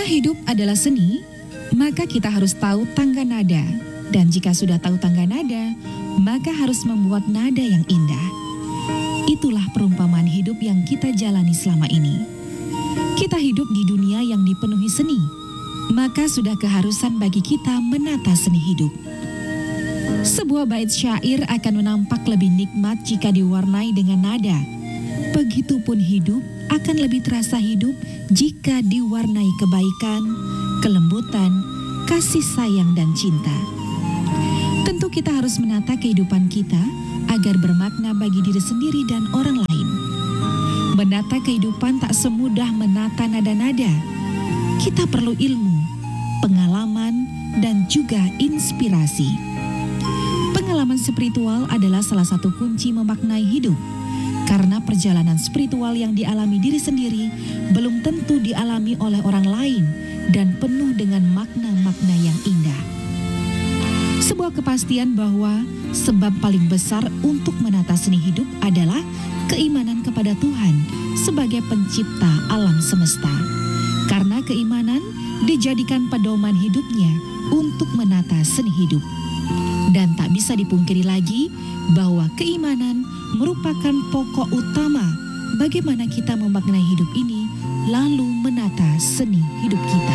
hidup adalah seni, maka kita harus tahu tangga nada. Dan jika sudah tahu tangga nada, maka harus membuat nada yang indah. Itulah perumpamaan hidup yang kita jalani selama ini. Kita hidup di dunia yang dipenuhi seni, maka sudah keharusan bagi kita menata seni hidup. Sebuah bait syair akan menampak lebih nikmat jika diwarnai dengan nada. Begitupun hidup akan lebih terasa hidup jika diwarnai kebaikan, kelembutan, kasih sayang dan cinta. Tentu kita harus menata kehidupan kita agar bermakna bagi diri sendiri dan orang lain. Menata kehidupan tak semudah menata nada-nada. Kita perlu ilmu, pengalaman, dan juga inspirasi. Pengalaman spiritual adalah salah satu kunci memaknai hidup. Karena perjalanan spiritual yang dialami diri sendiri belum tentu dialami oleh orang lain dan penuh dengan makna-makna yang indah. Sebuah kepastian bahwa sebab paling besar untuk menata seni hidup adalah keimanan kepada Tuhan sebagai pencipta alam semesta. Karena keimanan dijadikan pedoman hidupnya untuk menata seni hidup. Dan tak bisa dipungkiri lagi bahwa keimanan merupakan pokok utama bagaimana kita memaknai hidup ini lalu menata seni hidup kita.